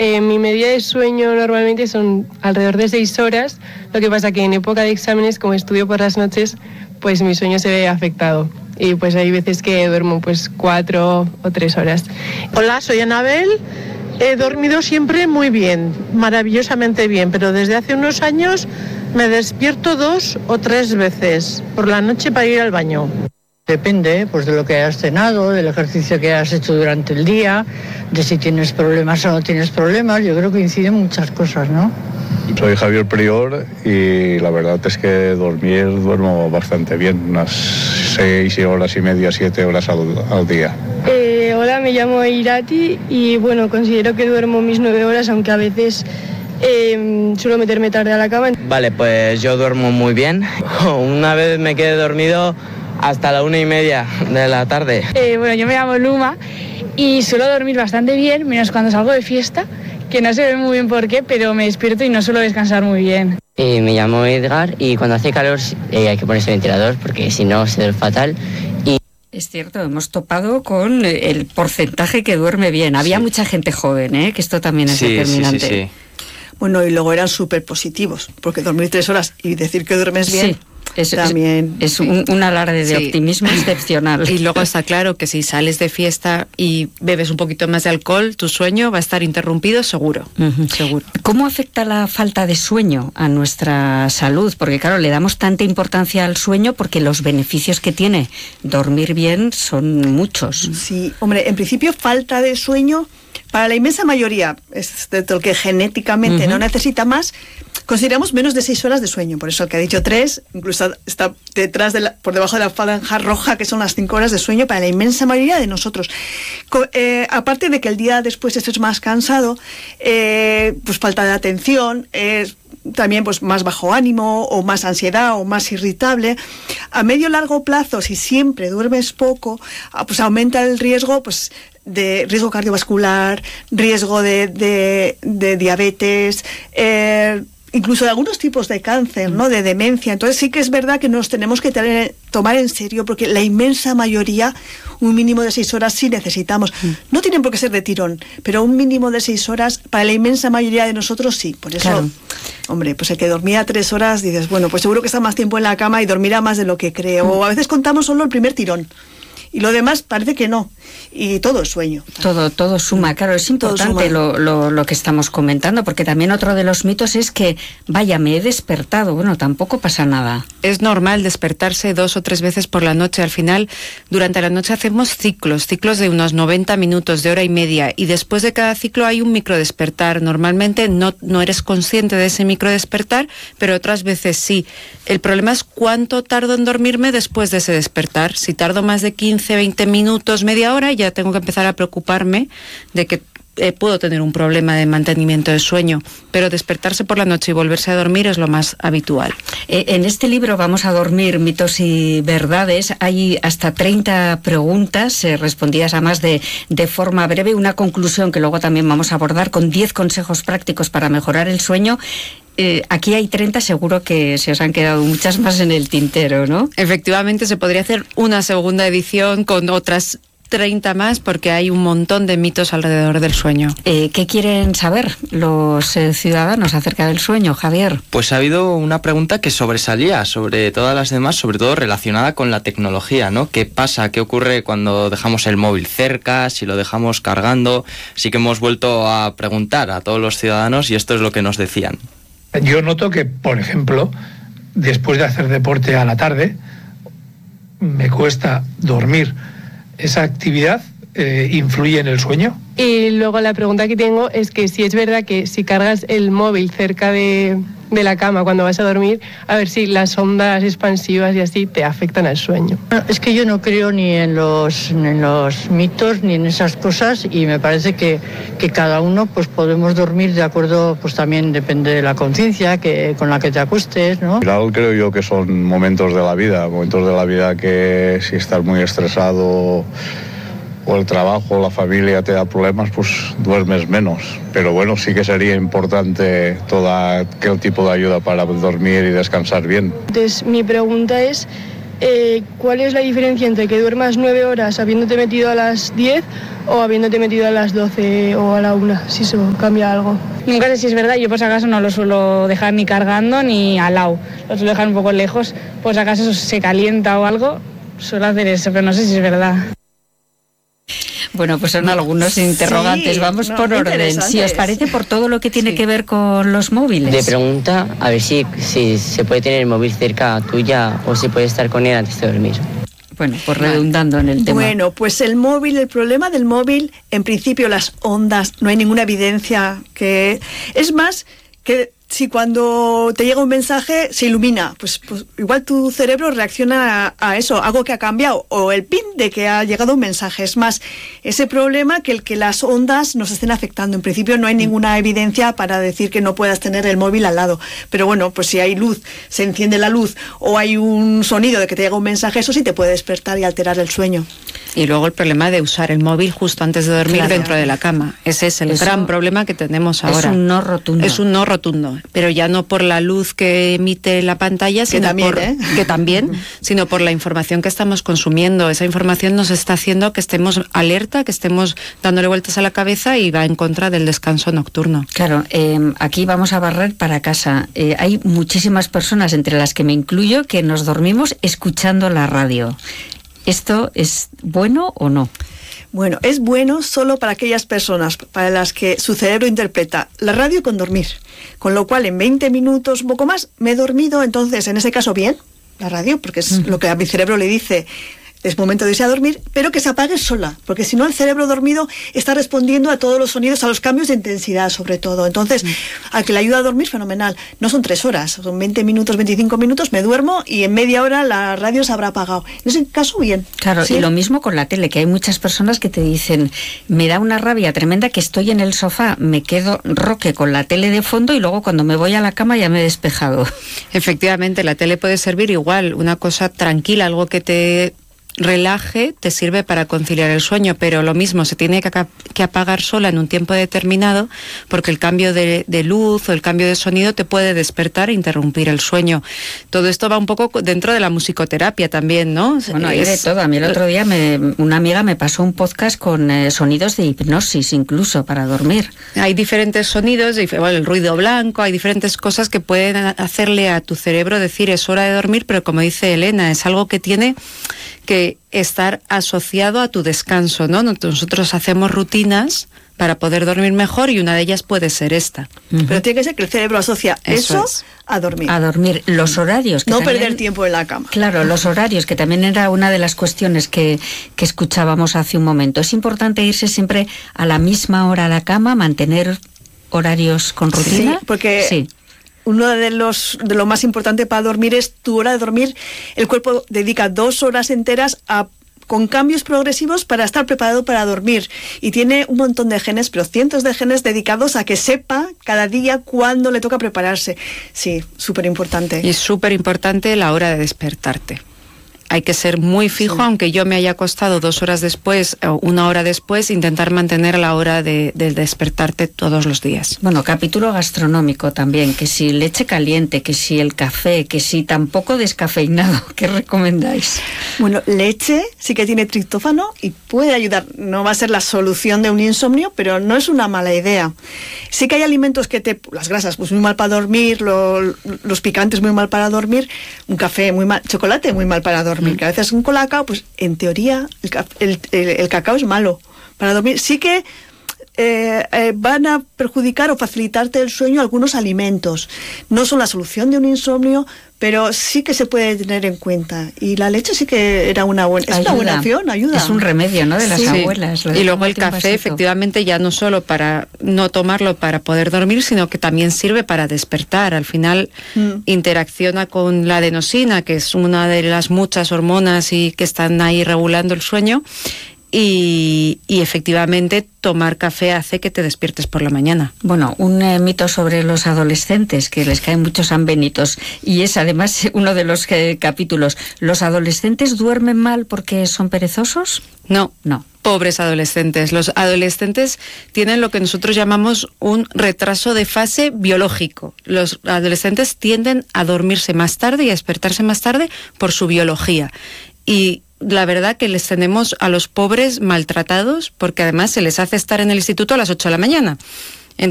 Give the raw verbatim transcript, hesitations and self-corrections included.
Eh, mi media de sueño normalmente son alrededor de seis horas, lo que pasa que en época de exámenes, como estudio por las noches, pues mi sueño se ve afectado. Y pues hay veces que duermo pues cuatro o tres horas. Hola, soy Anabel. He dormido siempre muy bien, maravillosamente bien, pero desde hace unos años me despierto dos o tres veces por la noche para ir al baño. Depende pues de lo que hayas cenado, del ejercicio que hayas hecho durante el día, de si tienes problemas o no tienes problemas. Yo creo que inciden muchas cosas, ¿no? Soy Javier Prior y la verdad es que dormir duermo bastante bien, unas seis horas y media, siete horas al, al día. Eh, hola, me llamo Irati y bueno, considero que duermo mis nueve horas, aunque a veces eh, suelo meterme tarde a la cama. Vale, pues yo duermo muy bien. Una vez me quedé dormido hasta la una y media de la tarde. Eh, bueno, yo me llamo Luma y suelo dormir bastante bien, menos cuando salgo de fiesta, que no sé muy bien por qué, pero me despierto y no suelo descansar muy bien. Eh, me llamo Edgar y cuando hace calor eh, hay que ponerse ventilador porque si no se duerme fatal. Y es cierto, hemos topado con el porcentaje que duerme bien. Había sí. mucha gente joven, ¿eh? Que esto también es sí, determinante. Sí, sí, sí. Bueno, y luego eran súper positivos, porque dormir tres horas y decir que duermes bien... Sí. Es, también es, es un, un alarde de sí. optimismo excepcional. Y luego está claro que si sales de fiesta y bebes un poquito más de alcohol, tu sueño va a estar interrumpido seguro. Uh-huh. Seguro. ¿Cómo afecta la falta de sueño a nuestra salud? Porque claro, le damos tanta importancia al sueño porque los beneficios que tiene dormir bien son muchos. Sí, hombre, en principio falta de sueño para la inmensa mayoría, excepto el que genéticamente uh-huh. no necesita más, consideramos menos de seis horas de sueño. Por eso el que ha dicho tres, incluso está detrás de la, por debajo de la franja roja, que son las cinco horas de sueño para la inmensa mayoría de nosotros. Co- eh, aparte de que el día después estés más cansado, eh, pues falta de atención, eh, también pues más bajo ánimo o más ansiedad o más irritable. A medio largo plazo, si siempre duermes poco, pues aumenta el riesgo pues de riesgo cardiovascular, riesgo de, de, de diabetes, eh, incluso de algunos tipos de cáncer, ¿no? De demencia. Entonces sí que es verdad que nos tenemos que tener, tomar en serio, porque la inmensa mayoría, un mínimo de seis horas sí necesitamos. No tienen por qué ser de tirón, pero un mínimo de seis horas para la inmensa mayoría de nosotros sí. Por eso, claro. Hombre, pues el que dormía tres horas, dices, bueno, pues seguro que está más tiempo en la cama y dormirá más de lo que cree. O a veces contamos solo el primer tirón. Y lo demás parece que no. Y todo es sueño. Todo, todo suma. Claro, es importante lo, lo, lo que estamos comentando, porque también otro de los mitos es que, vaya, me he despertado. Bueno, tampoco pasa nada. Es normal despertarse dos o tres veces por la noche. Al final, durante la noche hacemos ciclos, ciclos de unos noventa minutos, de hora y media. Y después de cada ciclo hay un microdespertar. Normalmente no, no eres consciente de ese microdespertar, pero otras veces sí. El problema es cuánto tardo en dormirme después de ese despertar. Si tardo más de quince, veinte minutos, media hora, ya tengo que empezar a preocuparme de que eh, puedo tener un problema de mantenimiento de sueño, pero despertarse por la noche y volverse a dormir es lo más habitual. Eh, en este libro, Vamos a dormir, mitos y verdades, hay hasta treinta preguntas eh, respondidas además de, de forma breve, una conclusión que luego también vamos a abordar con diez consejos prácticos para mejorar el sueño. Eh, aquí hay treinta, seguro que se os han quedado muchas más en el tintero, ¿no? Efectivamente, se podría hacer una segunda edición con otras treinta más, porque hay un montón de mitos alrededor del sueño. Eh, ¿Qué quieren saber los eh, ciudadanos acerca del sueño, Javier? Pues ha habido una pregunta que sobresalía sobre todas las demás, sobre todo relacionada con la tecnología, ¿no? ¿Qué pasa? ¿Qué ocurre cuando dejamos el móvil cerca? Si lo dejamos cargando. Sí que hemos vuelto a preguntar a todos los ciudadanos y esto es lo que nos decían. Yo noto que, por ejemplo, después de hacer deporte a la tarde, me cuesta dormir. ¿Esa actividad eh, influye en el sueño? Y luego la pregunta que tengo es que si es verdad que si cargas el móvil cerca de, de la cama cuando vas a dormir, a ver si las ondas expansivas y así te afectan al sueño. Es que yo no creo ni en los, en los mitos ni en esas cosas, y me parece que, que cada uno pues podemos dormir de acuerdo, pues también depende de la conciencia que con la que te acuestes, ¿no? Al final creo yo que son momentos de la vida, momentos de la vida que si estás muy estresado o el trabajo, la familia te da problemas, pues duermes menos. Pero bueno, sí que sería importante todo aquel tipo de ayuda para dormir y descansar bien. Entonces, mi pregunta es, eh, ¿cuál es la diferencia entre que duermas nueve horas habiéndote metido a las diez o habiéndote metido a las doce o a la una? Si eso cambia algo. Nunca sé si es verdad, yo por si acaso no lo suelo dejar ni cargando ni al lado, lo suelo dejar un poco lejos, por si acaso se calienta o algo, suelo hacer eso, pero no sé si es verdad. Bueno, pues son algunos interrogantes. Sí, Vamos no, por orden. Si os parece, por todo lo que tiene sí. que ver con los móviles. De pregunta, a ver si, si se puede tener el móvil cerca tuya o si puedes estar con él antes de dormir. Bueno, pues redundando en el tema. Bueno, pues el móvil, el problema del móvil, en principio las ondas, no hay ninguna evidencia que... Es más, que si cuando te llega un mensaje se ilumina, pues, pues igual tu cerebro reacciona a, a eso, algo que ha cambiado, o el pin de que ha llegado un mensaje. Es más, ese problema que el que las ondas nos estén afectando. En principio no hay ninguna evidencia para decir que no puedas tener el móvil al lado. Pero bueno, pues si hay luz, se enciende la luz, o hay un sonido de que te llega un mensaje, eso sí te puede despertar y alterar el sueño. Y luego el problema de usar el móvil justo antes de dormir, claro, dentro de la cama. Ese es el eso gran problema que tenemos ahora. Es un no rotundo. Es un no rotundo. Pero ya no por la luz que emite la pantalla, sino que también, por, ¿eh? que también, sino por la información que estamos consumiendo. Esa información nos está haciendo que estemos alerta, que estemos dándole vueltas a la cabeza y va en contra del descanso nocturno. Claro, eh, aquí vamos a barrer para casa. Eh, hay muchísimas personas, entre las que me incluyo, que nos dormimos escuchando la radio. ¿Esto es bueno o no? Bueno, es bueno solo para aquellas personas para las que su cerebro interpreta la radio con dormir. Con lo cual, en veinte minutos, un poco más, me he dormido. Entonces, en ese caso, bien, la radio, porque es uh-huh. lo que a mi cerebro le dice... es momento de irse a dormir, pero que se apague sola, porque si no el cerebro dormido está respondiendo a todos los sonidos, a los cambios de intensidad sobre todo. Entonces, al que le ayuda a dormir, fenomenal. No son tres horas, son veinte minutos, veinticinco minutos, me duermo y en media hora la radio se habrá apagado. En ese caso, bien. Claro, ¿sí? Y lo mismo con la tele, que hay muchas personas que te dicen, me da una rabia tremenda que estoy en el sofá, me quedo roque con la tele de fondo y luego cuando me voy a la cama ya me he despejado. Efectivamente, la tele puede servir igual, una cosa tranquila, algo que te relaje, te sirve para conciliar el sueño, pero lo mismo se tiene que, que apagar sola en un tiempo determinado, porque el cambio de, de luz o el cambio de sonido te puede despertar e interrumpir el sueño. Todo esto va un poco dentro de la musicoterapia también, ¿no? Bueno, hay de todo. A mí el otro día me, una amiga me pasó un podcast con eh, sonidos de hipnosis incluso para dormir. Hay diferentes sonidos, bueno, el ruido blanco, hay diferentes cosas que pueden hacerle a tu cerebro decir es hora de dormir, pero como dice Elena, es algo que tiene que estar asociado a tu descanso, ¿no? Nosotros hacemos rutinas para poder dormir mejor y una de ellas puede ser esta. Uh-huh. Pero tiene que ser que el cerebro asocia eso, eso es. a dormir. A dormir. Los horarios. Que no también, perder tiempo en la cama. Claro, los horarios, que también era una de las cuestiones que, que escuchábamos hace un momento. Es importante irse siempre a la misma hora a la cama, mantener horarios con rutina. Sí, porque... Sí. Uno de los de lo más importante para dormir es tu hora de dormir. El cuerpo dedica dos horas enteras a con cambios progresivos para estar preparado para dormir. Y tiene un montón de genes, pero cientos de genes dedicados a que sepa cada día cuándo le toca prepararse. Sí, súper importante. Y es súper importante la hora de despertarte. Hay que ser muy fijo, sí. Aunque yo me haya acostado dos horas después o una hora después, intentar mantener la hora de, de despertarte todos los días. Bueno, capítulo gastronómico también, que si leche caliente, que si el café, que si tampoco descafeinado, ¿qué recomendáis? Bueno, leche sí que tiene triptófano y puede ayudar. No va a ser la solución de un insomnio, pero no es una mala idea. Sí que hay alimentos que te... Las grasas, pues muy mal para dormir, lo, los picantes muy mal para dormir, un café muy mal, chocolate muy mal para dormir. Que a veces un colacao, pues en teoría el, el, el cacao es malo para dormir. Sí que eh, eh, van a perjudicar o facilitarte el sueño algunos alimentos. No son la solución de un insomnio, pero sí que se puede tener en cuenta. Y la leche sí que era una buena, es una buena opción, ayuda. Es un remedio, ¿no? De las sí. abuelas. Y luego el café, efectivamente, ya no solo para no tomarlo para poder dormir, sino que también sirve para despertar. Al final mm. interacciona con la adenosina, que es una de las muchas hormonas y que están ahí regulando el sueño. Y, y efectivamente tomar café hace que te despiertes por la mañana. Bueno, un eh, mito sobre los adolescentes, que les caen muchos sanbenitos, y es además uno de los eh, capítulos. ¿Los adolescentes duermen mal porque son perezosos? No, no. Pobres adolescentes. Los adolescentes tienen lo que nosotros llamamos un retraso de fase biológico. Los adolescentes tienden a dormirse más tarde y a despertarse más tarde por su biología. Y la verdad que les tenemos a los pobres maltratados porque además se les hace estar en el instituto a las ocho de la mañana.